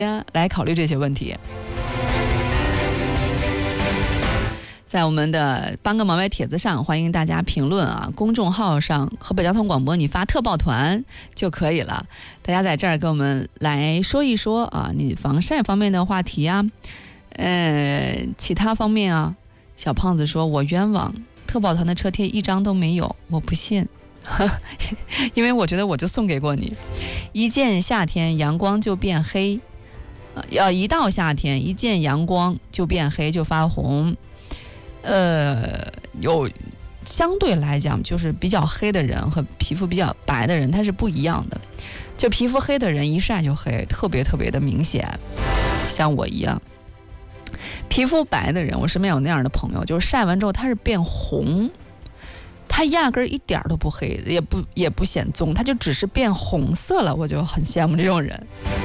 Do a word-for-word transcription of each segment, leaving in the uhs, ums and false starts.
来考虑这些问题。在我们的帮个忙呗帖子上，欢迎大家评论啊，公众号上河北交通广播你发特报团就可以了。大家在这儿跟我们来说一说啊，你防晒方面的话题啊，呃，其他方面啊。小胖子说：“我冤枉，特报团的车贴一张都没有，我不信，因为我觉得我就送给过你。一见夏天阳光就变黑，要一到夏天一见阳光就变黑就发红。”呃，有相对来讲，就是比较黑的人和皮肤比较白的人，他是不一样的。就皮肤黑的人一晒就黑，特别特别的明显，像我一样。皮肤白的人，我身边有那样的朋友，就是晒完之后他是变红，他压根儿一点都不黑，也不也不显棕，他就只是变红色了，我就很羡慕这种人。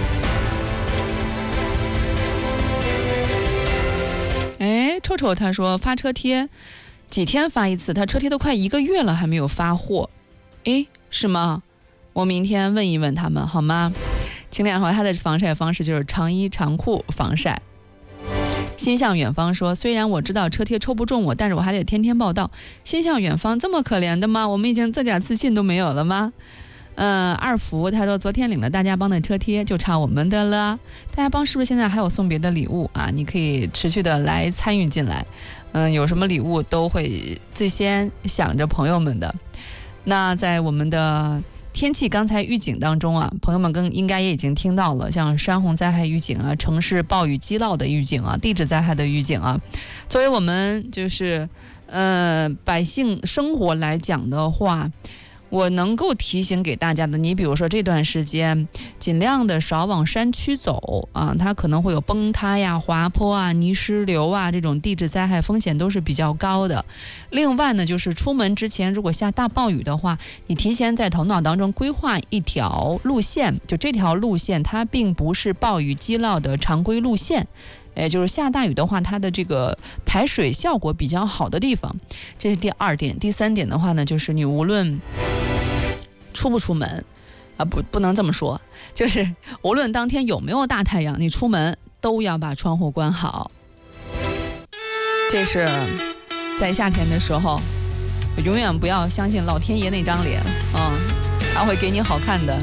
哎，臭臭他说发车贴几天发一次，他车贴都快一个月了还没有发货。哎，是吗？我明天问一问他们好吗？秦脸豪他的防晒方式就是长衣长裤防晒。心向远方说，虽然我知道车贴抽不中我，但是我还得天天报道。心向远方这么可怜的吗？我们已经这点自信都没有了吗？嗯、呃，二福他说昨天领了大家帮的车贴，就差我们的了。大家帮是不是现在还有送别的礼物啊？你可以持续的来参与进来。嗯，有什么礼物都会最先想着朋友们的。那在我们的天气刚才预警当中啊，朋友们更应该也已经听到了，像山洪灾害预警啊、城市暴雨积涝的预警啊、地质灾害的预警啊。作为我们就是呃百姓生活来讲的话，我能够提醒给大家的，你比如说这段时间尽量的少往山区走啊，它可能会有崩塌呀、滑坡啊、泥石流啊，这种地质灾害风险都是比较高的。另外呢，就是出门之前如果下大暴雨的话，你提前在头脑当中规划一条路线，就这条路线它并不是暴雨积涝的常规路线，也就是下大雨的话，它的这个排水效果比较好的地方，这是第二点。第三点的话呢，就是你无论出不出门啊，不不能这么说，就是无论当天有没有大太阳，你出门都要把窗户关好。这是在夏天的时候，永远不要相信老天爷那张脸啊、嗯，他会给你好看的。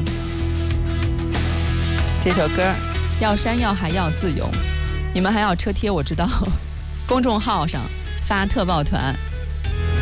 这首歌要山要海要自由，你们还要车贴，我知道，公众号上发特报团。